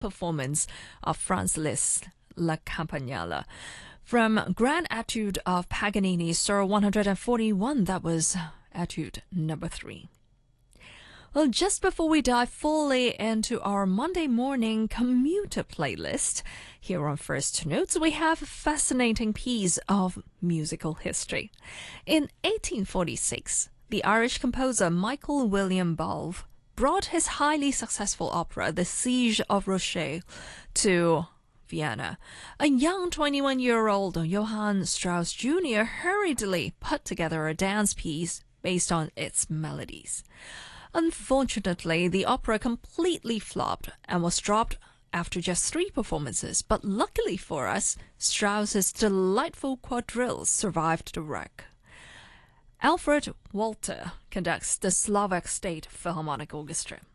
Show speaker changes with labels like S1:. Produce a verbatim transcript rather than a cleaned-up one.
S1: performance of Franz Liszt's La Campagnola. From Grand Etude of Paganini, Sir one hundred forty-one, that was Etude number three. Well, just before we dive fully into our Monday morning commuter playlist, here on First Notes, we have a fascinating piece of musical history. In eighteen forty-six, the Irish composer Michael William Balfe brought his highly successful opera, The Siege of Rochelle, to Vienna. A young twenty-one-year-old Johann Strauss Junior hurriedly put together a dance piece based on its melodies. Unfortunately, the opera completely flopped and was dropped after just three performances, but luckily for us, Strauss's delightful quadrilles survived the wreck. Alfred Walter conducts the Slovak State Philharmonic Orchestra.